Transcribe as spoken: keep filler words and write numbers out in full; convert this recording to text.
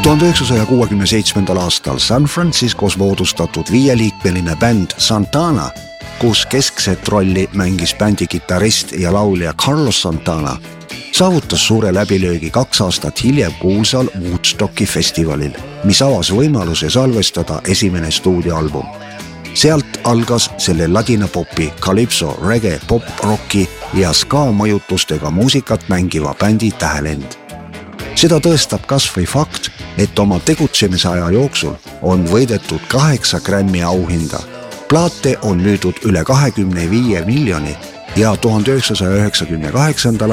tuhande üheksasaja kuuekümne seitsmendal aastal San Franciscos moodustatud viieliikmeline bänd Santana, kus keskset rolli mängis bändi kitarrist ja laulja Carlos Santana, saavutas suure läbilöögi kaks aastat hiljem kuulsal Woodstocki festivalil, mis avas võimaluse salvestada esimene stuudioalbum. Sealt algas selle ladinapopi, calypso, reggae, pop, rocki ja ska mõjutustega muusikat mängiva bändi tähelend. Seda tõestab kas või fakt, et oma tegutsemise aja jooksul on võidetud kaheksa Grammy auhinda. Plaate on müüdud üle kahekümne viie miljoni ja tuhande üheksasaja üheksakümne kaheksandal